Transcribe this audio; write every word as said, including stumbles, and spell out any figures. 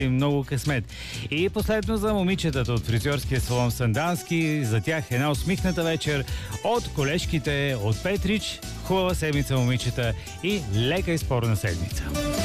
И много късмет. И последно за момичетата от фризьорския салон Сандански. За тях една усмихната вечер от колежките от Петрич. Хубава седмица, момичета, и лека и спорна седмица.